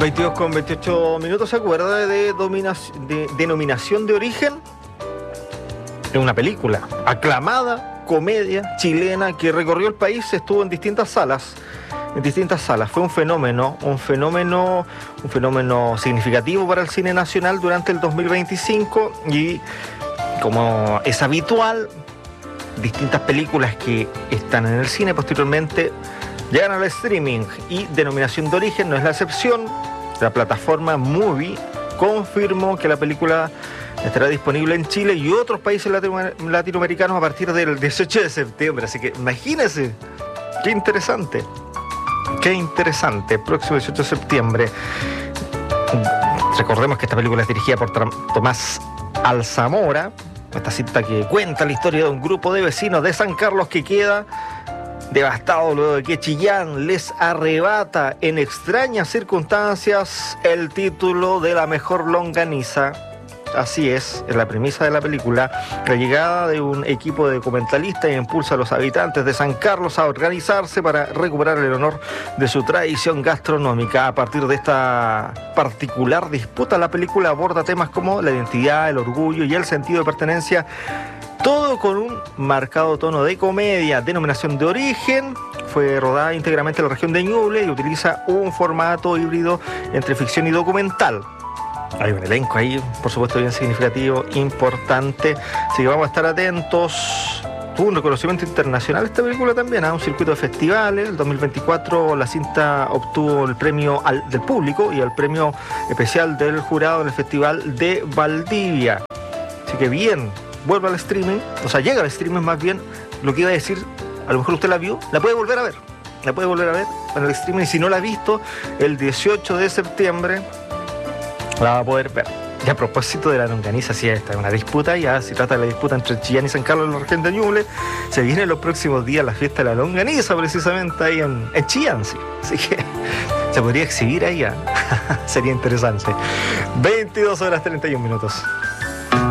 22:28. ¿Se acuerda de Denominación de Origen? Es una película aclamada, comedia chilena que recorrió el país, estuvo en distintas salas. Fue un fenómeno significativo para el cine nacional durante el 2025 y, como es habitual, distintas películas que están en el cine posteriormente llegan al streaming y Denominación de Origen no es la excepción. La plataforma Movie confirmó que la película estará disponible en Chile y otros países latinoamericanos a partir del 18 de septiembre. Así que imagínense, qué interesante. Próximo 18 de septiembre. Recordemos que esta película es dirigida por Tomás Alzamora. Esta cinta que cuenta la historia de un grupo de vecinos de San Carlos que queda devastado luego de que Chillán les arrebata en extrañas circunstancias el título de la mejor longaniza. Así es la premisa de la película. La llegada de un equipo de documentalistas impulsa a los habitantes de San Carlos a organizarse para recuperar el honor de su tradición gastronómica. A partir de esta particular disputa, la película aborda temas como la identidad, el orgullo y el sentido de pertenencia, todo con un marcado tono de comedia. Denominación de Origen fue rodada íntegramente en la región de Ñuble y utiliza un formato híbrido entre ficción y documental. Hay un elenco ahí, por supuesto, bien significativo, importante, así que vamos a estar atentos. Tuvo un reconocimiento internacional esta película también, un circuito de festivales. En 2024 la cinta obtuvo el premio del público y el premio especial del jurado en el Festival de Valdivia. Así que bien, vuelve al streaming, llega al streaming más bien. Lo que iba a decir, a lo mejor usted la vio, la puede volver a ver en el streaming. Y si no la ha visto, el 18 de septiembre la va a poder ver. Y a propósito de la longaniza, sí, esta es una disputa, ya se trata de la disputa entre Chillán y San Carlos en la región de Ñuble. Se viene en los próximos días la fiesta de la longaniza, precisamente ahí en Chillán, sí. Así que se podría exhibir ahí, sería interesante. 22:31.